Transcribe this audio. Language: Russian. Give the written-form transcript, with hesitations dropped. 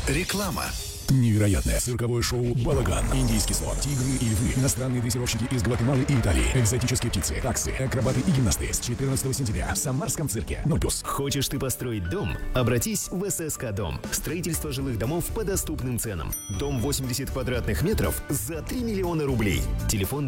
Реклама. Невероятное цирковое шоу «Балаган». Индийский слон, тигры и львы, иностранные дрессировщики из Гватемалы и Италии, экзотические птицы, таксы, акробаты и гимнасты с 14 сентября в Самарском цирке. 0+. Хочешь ты построить дом? Обратись в ССК Дом. Строительство жилых домов по доступным ценам. Дом 80 квадратных метров за 3 миллиона рублей. Телефон